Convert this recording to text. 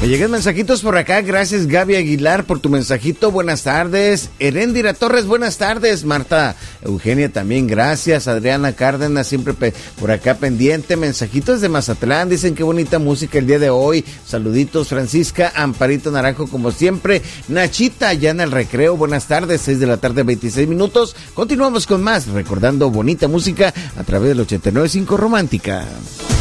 Me llegan mensajitos por acá. Gracias, Gaby Aguilar, por tu mensajito. Buenas tardes. Heréndira Torres, buenas tardes. Marta Eugenia también, gracias. Adriana Cárdenas, siempre por acá pendiente. Mensajitos de Mazatlán. Dicen qué bonita música el día de hoy. Saluditos, Francisca. Amparito Naranjo, como siempre. Nachita, ya en el recreo. Buenas tardes, 6 de la tarde, 26 minutos. Continuamos con más, recordando bonita música a través del 89.5 Romántica.